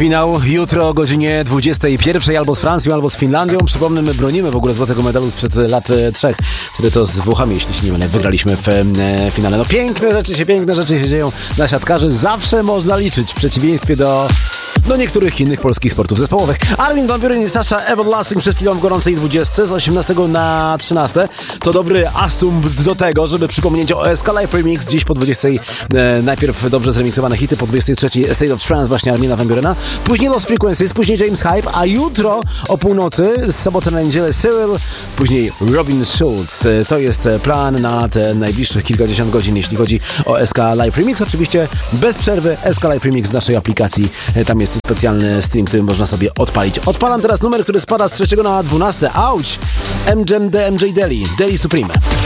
Finał jutro o godzinie 21 albo z Francją, albo z Finlandią. Przypomnę, my bronimy w ogóle złotego medalu sprzed lat 3, który to z Włochami, jeśli się nie mylę, wygraliśmy w finale. No piękne rzeczy się dzieją dla siatkarzy. Zawsze można liczyć w przeciwieństwie do niektórych innych polskich sportów zespołowych. Armin van Buuren i Sasha Everlasting przed chwilą w gorącej 20 z 18 na 13. To dobry asumpt do tego, żeby przypomnieć o SK Live Remix. Dziś po 20 najpierw dobrze zremiksowane hity, po 23 State of Trance właśnie Armina van Buurena. Później Lost Frequencies, później James Hype, a jutro o północy z soboty na niedzielę Cyril, później Robin Schulz. To jest plan na te najbliższych kilkadziesiąt godzin, jeśli chodzi o SK Live Remix. Oczywiście bez przerwy SK Live Remix w naszej aplikacji. Tam jest specjalny stream, który można sobie odpalić. Odpalam teraz numer, który spada z 3 na 12. Auć! MJ Deli Supreme.